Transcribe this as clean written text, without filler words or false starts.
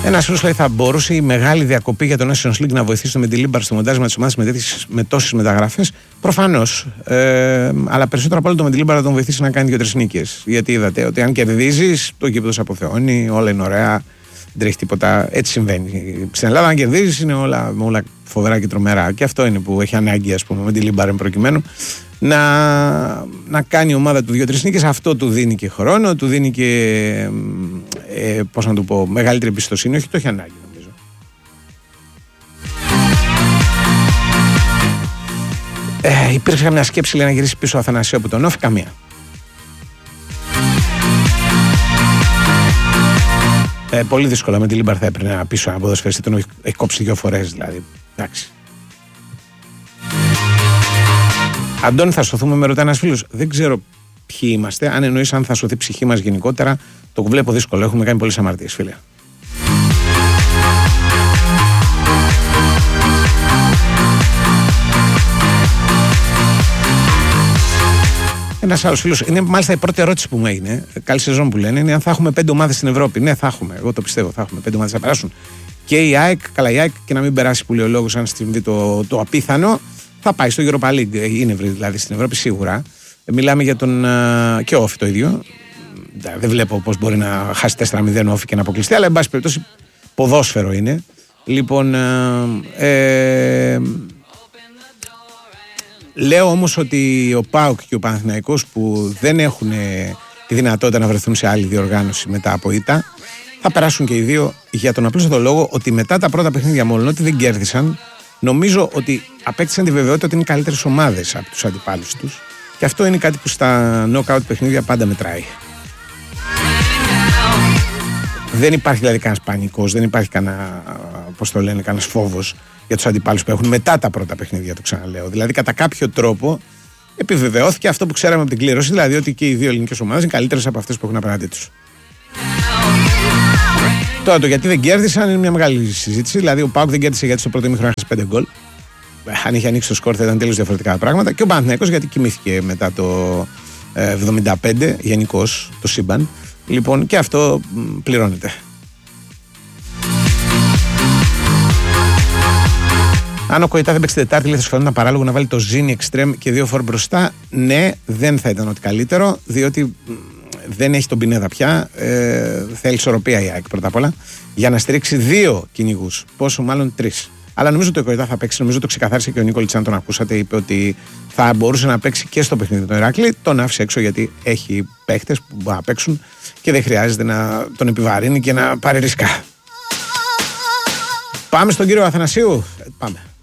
Ένας φίλος λέει: θα μπορούσε η μεγάλη διακοπή για το Nations League να βοηθήσει το Μεντιλίμπαρ στο μοντάζ με τις ομάδες με τόσες μεταγραφές? Προφανώς. Αλλά περισσότερο από όλο το Μεντιλίμπαρ θα τον βοηθήσει να κάνει 2-3 νίκες. Γιατί είδατε ότι αν κερδίζεις, το γήπεδο σε αποθεώνει, όλα είναι ωραία, δεν τρέχει τίποτα. Έτσι συμβαίνει. Στην Ελλάδα, αν κερδίζεις, είναι όλα φοβερά και τρομερά. Και αυτό είναι που έχει ανάγκη, ας πούμε, με τη Μεντιλίμπαρ προκειμένου να κάνει η ομάδα του 2-3 νίκες. Αυτό του δίνει και χρόνο, του δίνει και πώς να το πω, μεγαλύτερη εμπιστοσύνη. Όχι, το έχει ανάγκη, νομίζω. Υπήρξε μια σκέψη, λέει, να γυρίσει πίσω ο Αθανασίου από τον Όφη. Καμία. Πολύ δύσκολα με τη Λίμπαρ θα έπαιρνε ένα πίσω ένα ποδοσφαιριστή, τον έχει κόψει 2 φορές δηλαδή. Εντάξει. Αντώνη, θα σωθούμε, με ρωτάει ένας φίλος. Δεν ξέρω ποιοι είμαστε. Αν εννοείς αν θα σωθεί η ψυχή μας γενικότερα, το βλέπω δύσκολο. Έχουμε κάνει πολλές αμαρτίες, φίλε. Ένας άλλος φίλος, είναι μάλιστα η πρώτη ερώτηση που μου έγινε. Καλή σεζόν που λένε, είναι αν θα έχουμε 5 ομάδες στην Ευρώπη. Ναι, θα έχουμε. Εγώ το πιστεύω, θα έχουμε 5 ομάδες. Θα περάσουν και η ΑΕΚ, καλά η ΑΕΚ, και να μην περάσει που λέει ο λόγος, αν συμβεί το απίθανο, θα πάει στο Europa League. Είναι δηλαδή στην Ευρώπη σίγουρα. Μιλάμε για τον. Και ο Όφη το ίδιο. Δεν βλέπω πώς μπορεί να χάσει 4-0 ο Όφη και να αποκλειστεί, αλλά εν πάση περιπτώσει ποδόσφαιρο είναι. Λοιπόν. Λέω όμως ότι ο ΠΑΟΚ και ο Παναθηναϊκός, που δεν έχουν τη δυνατότητα να βρεθούν σε άλλη διοργάνωση μετά από ήττα, θα περάσουν και οι δύο, για τον απλούστατο λόγο ότι μετά τα πρώτα παιχνίδια, μόλον ότι δεν κέρδισαν, νομίζω ότι απέκτησαν τη βεβαιότητα ότι είναι καλύτερες ομάδες από τους αντιπάλους τους, και αυτό είναι κάτι που στα knockout παιχνίδια πάντα μετράει. Δεν υπάρχει δηλαδή κανένας πανικός, δεν υπάρχει κανένας φόβος για τους αντιπάλους που έχουν μετά τα πρώτα παιχνίδια, το ξαναλέω. Δηλαδή, κατά κάποιο τρόπο επιβεβαιώθηκε αυτό που ξέραμε από την κλήρωση, δηλαδή ότι και οι δύο ελληνικές ομάδες είναι καλύτερες από αυτές που έχουν απέναντί τους. Τώρα, το γιατί δεν κέρδισαν είναι μια μεγάλη συζήτηση. Δηλαδή, ο ΠΑΟΚ δεν κέρδισε γιατί στο πρώτο ημίχρονο έχασε 5 γκολ. Αν είχε ανοίξει το σκορ θα ήταν τελείως διαφορετικά τα πράγματα. Και ο Παναθηναϊκός γιατί κοιμήθηκε μετά το 75, γενικώς το σύμπαν. Λοιπόν, και αυτό πληρώνεται. Αν ο Κοϊτά δεν παίξει Τετάρτη, λέει, θα σου φαίνονταν παράλογο να βάλει το Ζήνι εξτρέμ και 2 φορ μπροστά. Ναι, δεν θα ήταν ό,τι καλύτερο, διότι δεν έχει τον Πινέδα πια. Θέλει ισορροπία η ΑΕΚ πρώτα απ' όλα για να στηρίξει 2 κυνηγούς. Πόσο μάλλον 3. Αλλά νομίζω ότι ο Κοϊτά θα παίξει. Νομίζω το ξεκαθάρισε και ο Νίκολιτς, αν τον ακούσατε. Είπε ότι θα μπορούσε να παίξει και στο παιχνίδι του Ηράκλη. Τον άφησε έξω γιατί έχει παίχτες που μπορούν να παίξουν και δεν χρειάζεται να τον επιβαρύνει και να πάρει ρίσκα. Πάμε στον κύριο Αθανασίου. Πάμε.